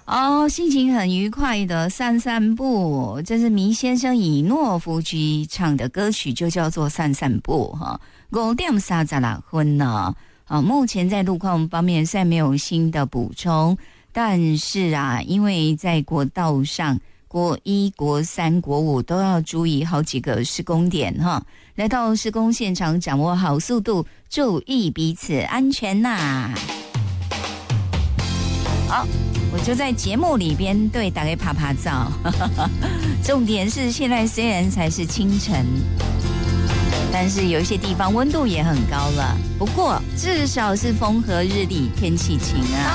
哦，心情很愉快的散散步，这是迷先生以诺夫居唱的歌曲，就叫做散散步哈。5:36呢，目前在路况方面虽然没有新的补充，但是啊，因为在国道上国1、国3、国5都要注意好几个施工点哈。来到施工现场，掌握好速度，注意彼此安全呐。好，我就在节目里边对大家拍拍照。重点是现在虽然才是清晨，但是有一些地方温度也很高了。不过至少是风和日丽，天气晴啊。